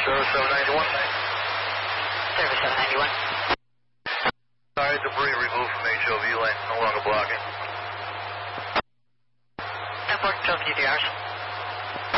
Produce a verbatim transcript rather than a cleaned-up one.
Service seven ninety-one. Service seven ninety-one. Sorry, debris removed from H O V lane, no longer blocking. ten four, twelve G T Rs.